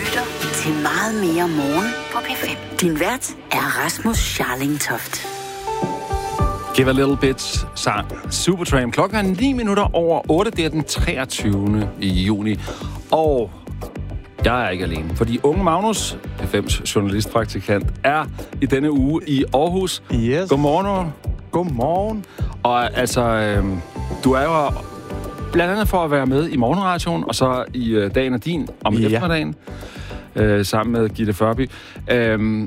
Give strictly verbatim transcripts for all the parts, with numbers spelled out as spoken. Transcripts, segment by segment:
lytter til Meget mere morgen på P fem. Din vært er Rasmus Scharlingtoft. Give a little bit sang Supertramp. Klokken er ni minutter over otte. Det er den treogtyvende juni. Og jeg er ikke alene, fordi unge Magnus, P fem's journalistpraktikant, er i denne uge i Aarhus. Yes. Godmorgen. Godmorgen. Og altså, øh, du er jo blandt andet for at være med i morgenradioen, og så i øh, Dagen og Din om ja. eftermiddagen, øh, sammen med Gitte Førby. Øh,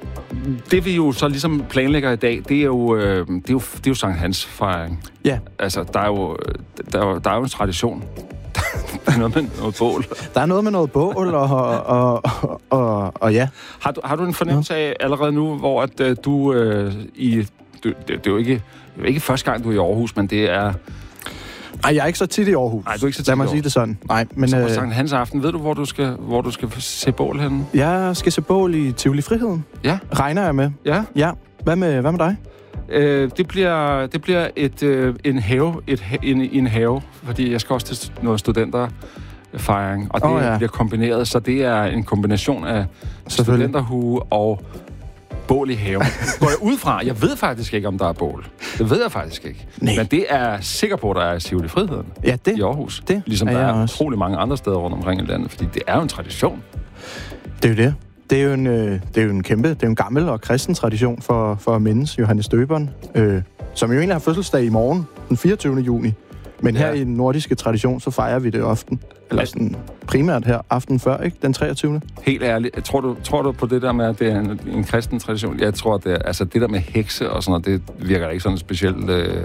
det vi jo så ligesom planlægger i dag, det er jo, øh, det er jo, det er jo Sankt Hans fejring. Ja. Altså, der er jo, der er jo, der er jo en tradition. Der er noget med noget bål. Der er noget med noget bål, og, og, og, og, og ja. Har du, har du en fornemmelse af allerede nu, hvor at, uh, du uh, i... Det, det, det er jo ikke, det er jo ikke første gang, du er i Aarhus, men det er... Nej, jeg er ikke så tit i Aarhus. Nej, du er ikke så tit Lad mig i sige det sådan. Nej, men... Så på øh, Sankt Hans aften, ved du, hvor du skal, hvor du skal se bål henne? Jeg skal se bål i Tivoli Friheden. Ja. Regner jeg med. Ja. Ja. Hvad med, hvad med dig? Øh, det bliver, det bliver et, øh, en have, et, en, en have, fordi jeg skal også til noget studenterfejring, og det oh, ja. bliver kombineret, så det er en kombination af studenterhue og bål i haven. Går jeg ud fra, jeg ved faktisk ikke, om der er bål. Det ved jeg faktisk ikke. Nej. Men det er sikker på, at der er Tivoli Friheden ja, det, i Aarhus. Det ligesom er der er også. utrolig mange andre steder rundt omkring i landet, fordi det er jo en tradition. Det er jo det. Det er jo en, øh, det er jo en kæmpe, det er jo en gammel og kristen tradition for, for at mindes Johannes Døberen, øh, som jo egentlig har fødselsdag i morgen, den fireogtyvende juni. Men ja. Her i den nordiske tradition, så fejrer vi det often. Eller sådan primært her aften før, ikke? Den treogtyvende Helt ærligt. Tror du, tror du på det der med, at det er en, en kristen tradition? Jeg tror, at det, er, altså det der med hekse og sådan noget, det virker da ikke sådan specielt... Øh...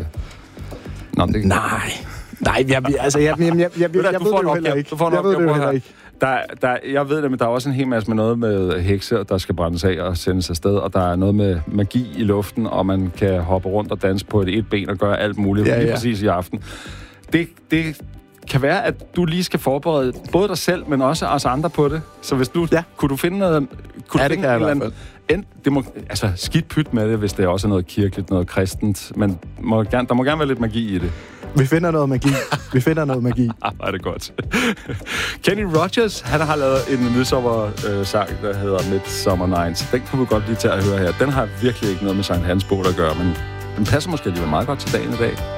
Nå, det... Nej. Nej, jeg, altså, jeg, jeg, jeg, jeg, jeg, jeg, jeg ved det jo heller ikke. Jeg ved det jo heller ikke. Der, der, jeg ved det, men der er også en hel masse med noget med hekse, der skal brændes af og sendes afsted, og der er noget med magi i luften, og man kan hoppe rundt og danse på et et ben og gøre alt muligt, ja, lige ja. præcis i aften. Det, det kan være, at du lige skal forberede både dig selv, men også os andre på det. Så hvis du, ja. kunne du finde noget... Kunne ja, du det kan jeg i hvert fald. End, det må, altså, skidt pyt med det, hvis det også er noget kirkeligt, noget kristent, men må gerne, der må gerne være lidt magi i det. Vi finder noget magi. Vi finder noget magi. Ah, er det godt. Kenny Rogers, han har lavet en midsommer-sang, øh, der hedder Midsummer Nights. Den kunne vi godt lige til at høre her. Den har virkelig ikke noget med Sankt Hans bål at gøre, men den passer måske alligevel meget godt til dagen i dag.